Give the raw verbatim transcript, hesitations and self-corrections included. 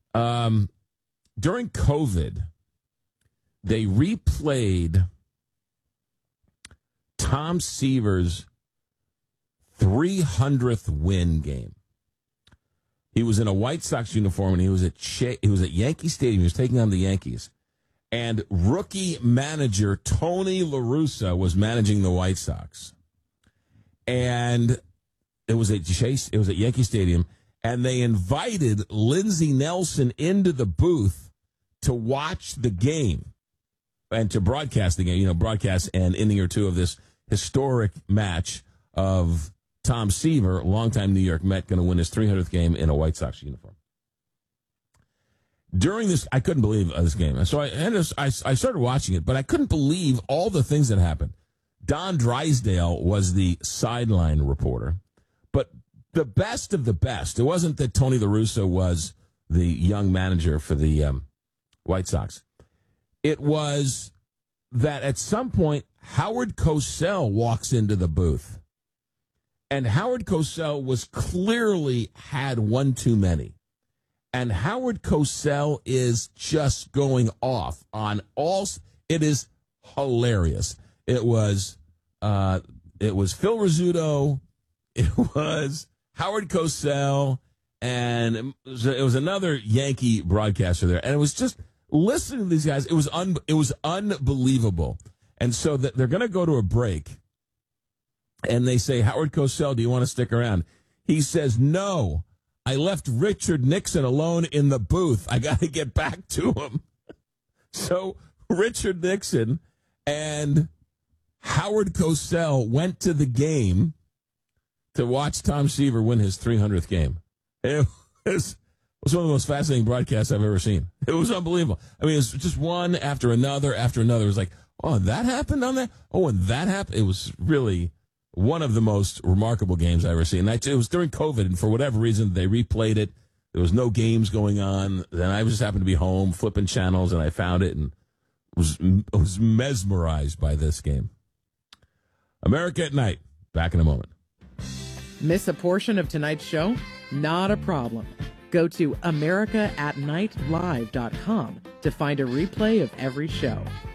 Um, during COVID, they replayed Tom Seaver's three hundredth win game. He was in a White Sox uniform, and he was at Che- he was at Yankee Stadium. He was taking on the Yankees. And rookie manager Tony La Russa was managing the White Sox. And it was at Chase, it was at Yankee Stadium, and they invited Lindsey Nelson into the booth to watch the game and to broadcast the game, you know, broadcast an inning or two of this historic match of Tom Seaver, longtime New York Met, going to win his three hundredth game in a White Sox uniform. During this, I couldn't believe uh, this game. So I, I, I started watching it, but I couldn't believe all the things that happened. Don Drysdale was the sideline reporter, but the best of the best. It wasn't that Tony La Russa was the young manager for the um, White Sox. It was that at some point, Howard Cosell walks into the booth. And Howard Cosell was clearly had one too many. And Howard Cosell is just going off on all. It is hilarious. It was uh, it was Phil Rizzuto. It was Howard Cosell. And it was, it was another Yankee broadcaster there. And it was just listening to these guys. It was un, it was unbelievable. And so that they're going to go to a break. And they say, Howard Cosell, do you want to stick around? He says, no, I left Richard Nixon alone in the booth. I got to get back to him. So Richard Nixon and Howard Cosell went to the game to watch Tom Seaver win his three hundredth game. It was, it was one of the most fascinating broadcasts I've ever seen. It was unbelievable. I mean, it was just one after another after another. It was like, oh, that happened on that? Oh, and that happened? It was really one of the most remarkable games I've ever seen. And it was during COVID, and for whatever reason, they replayed it. There was no games going on. Then I just happened to be home flipping channels, and I found it and was was mesmerized by this game. America at Night. Back in a moment. Miss a portion of tonight's show? Not a problem. Go to america at night live dot com to find a replay of every show.